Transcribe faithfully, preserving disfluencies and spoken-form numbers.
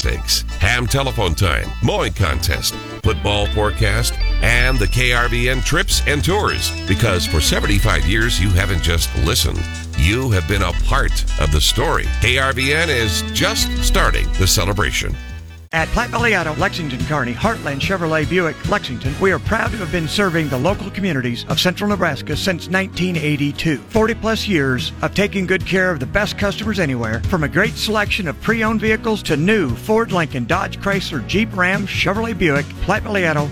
sweepstakes, ham telephone time, mowing contest, football forecast, and the K R V N trips and tours. Because for seventy-five years, you haven't just listened. You have been a part of the story. K R V N is just starting the celebration. At Platte Valley Auto, Lexington, Kearney, Heartland Chevrolet Buick, Lexington, we are proud to have been serving the local communities of central Nebraska since nineteen eighty-two. forty plus years of taking good care of the best customers anywhere, from a great selection of pre-owned vehicles to new Ford, Lincoln, Dodge, Chrysler, Jeep, Ram, Chevrolet Buick. Platte Valley Auto